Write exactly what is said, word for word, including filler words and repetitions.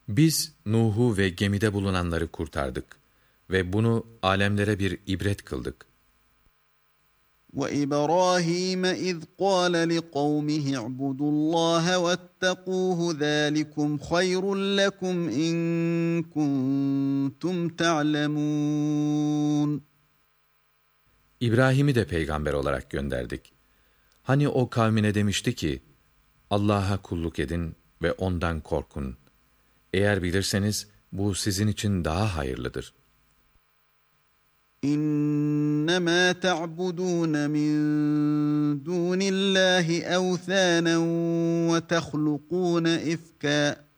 Biz Nuh'u ve gemide bulunanları kurtardık ve bunu alemlere bir ibret kıldık. وَإِبْرَاهِيمَ إِذْ قَالَ لِقَوْمِهِ اعْبُدُوا اللّٰهَ وَاتَّقُوهُ ذَٰلِكُمْ خَيْرٌ لَكُمْ اِنْ كُنْتُمْ تَعْلَمُونَ. İbrahim'i de peygamber olarak gönderdik. Hani o kavmine demişti ki, Allah'a kulluk edin ve ondan korkun. Eğer bilirseniz bu sizin için daha hayırlıdır. İnnemâ te'abudûne min dûnillâhi evthânen ve tehlukûne ifkâ.